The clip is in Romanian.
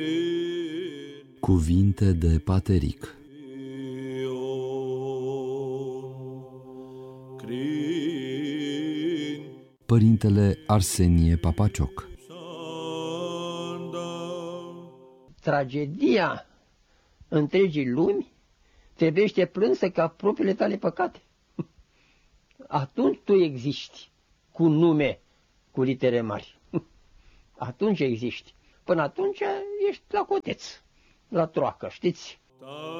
Cuvinte de Pateric. Părintele Arsenie Papacioc. Tragedia întregii lumi trebuiește plânsă ca propriile tale păcate. Atunci tu existi cu nume, cu litere mari. Atunci existi. Până atunci ești la coteț, la troacă, știți?